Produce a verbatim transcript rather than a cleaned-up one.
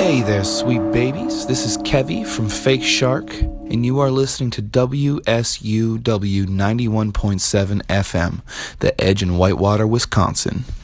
Hey there, sweet babies. This is Kevy from Fake Shark, and you are listening to W S U W ninety-one point seven F M, The Edge in Whitewater, Wisconsin.